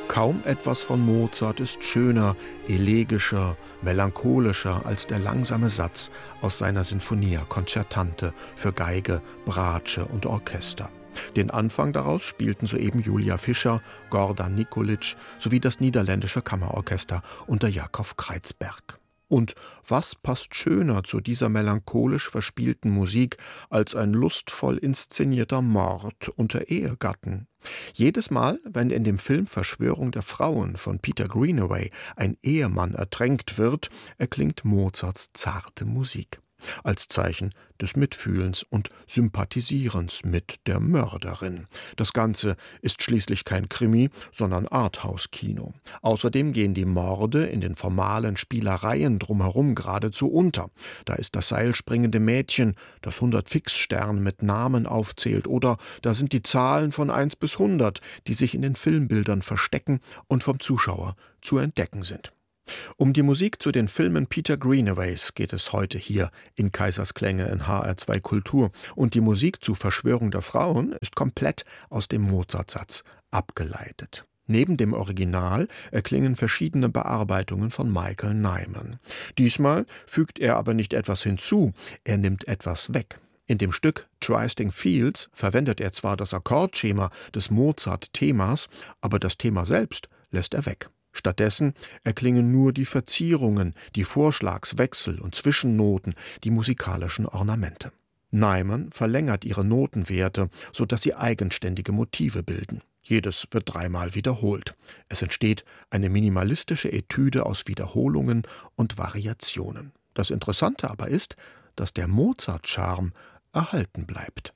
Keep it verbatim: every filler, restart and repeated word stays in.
Kaum etwas von Mozart ist schöner, elegischer, melancholischer als der langsame Satz aus seiner Sinfonia Concertante für Geige, Bratsche und Orchester. Den Anfang daraus spielten soeben Julia Fischer, Gordan Nikolic sowie das niederländische Kammerorchester unter Jakob Kreizberg. Und was passt schöner zu dieser melancholisch verspielten Musik als ein lustvoll inszenierter Mord unter Ehegatten? Jedes Mal, wenn in dem Film Verschwörung der Frauen von Peter Greenaway ein Ehemann ertränkt wird, erklingt Mozarts zarte Musik. Als Zeichen des Mitfühlens und Sympathisierens mit der Mörderin. Das Ganze ist schließlich kein Krimi, sondern Arthouse-Kino. Außerdem gehen die Morde in den formalen Spielereien drumherum geradezu unter. Da ist das seilspringende Mädchen, das hundert Fixstern mit Namen aufzählt, oder da sind die Zahlen von eins bis hundert, die sich in den Filmbildern verstecken und vom Zuschauer zu entdecken sind. Um die Musik zu den Filmen Peter Greenaways geht es heute hier in Kaisersklänge in H R zwei Kultur. Und die Musik zu Verschwörung der Frauen ist komplett aus dem Mozartsatz abgeleitet. Neben dem Original erklingen verschiedene Bearbeitungen von Michael Nyman. Diesmal fügt er aber nicht etwas hinzu, er nimmt etwas weg. In dem Stück Trysting Fields verwendet er zwar das Akkordschema des Mozart-Themas, aber das Thema selbst lässt er weg. Stattdessen erklingen nur die Verzierungen, die Vorschlagswechsel und Zwischennoten, die musikalischen Ornamente. Nyman verlängert ihre Notenwerte, sodass sie eigenständige Motive bilden. Jedes wird dreimal wiederholt. Es entsteht eine minimalistische Etüde aus Wiederholungen und Variationen. Das Interessante aber ist, dass der Mozart-Charme erhalten bleibt.